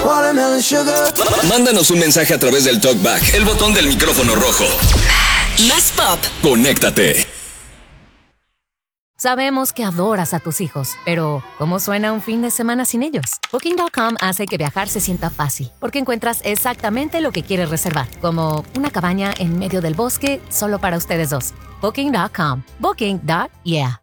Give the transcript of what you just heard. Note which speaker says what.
Speaker 1: Watermelon sugar.
Speaker 2: Mándanos un mensaje a través del TalkBack, el botón del micrófono rojo.
Speaker 3: Más pop.
Speaker 2: Conéctate.
Speaker 4: Sabemos que adoras a tus hijos, pero ¿cómo suena un fin de semana sin ellos? Booking.com hace que viajar se sienta fácil, porque encuentras exactamente lo que quieres reservar, como una cabaña en medio del bosque solo para ustedes dos. Booking.com. Booking.yeah.